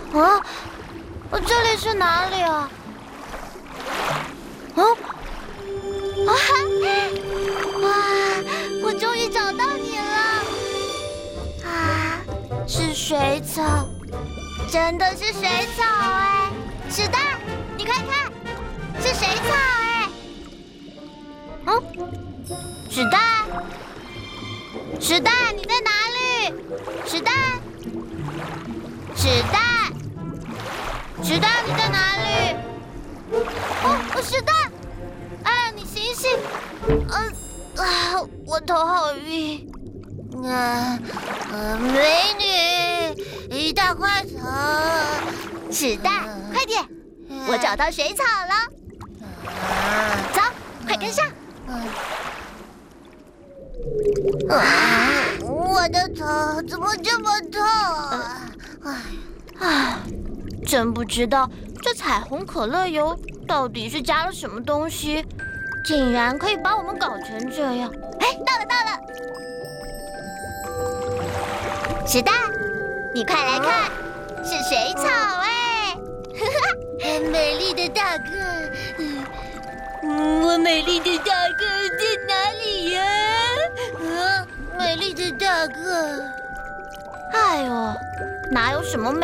啊，这里是哪里啊？啊！哇！我终于找到你了！啊，是水草，真的是水草哎！史黛，你看看，是水草哎！嗯，史黛，史黛，你在哪里？史黛，史黛，史黛，你在哪里？哦，史黛，哎，你醒醒！我头好晕。美女，一大块头。史黛，快点，我找到水草了。走，快跟上。我的头怎么这么痛啊？真不知道这彩虹可乐油到底是加了什么东西，竟然可以把我们搞成这样。哎，到了！史黛，你快来看，是水草哎！美丽的大个，我美丽的大个在哪里呀？美丽的大个，哎呦，哪有什么美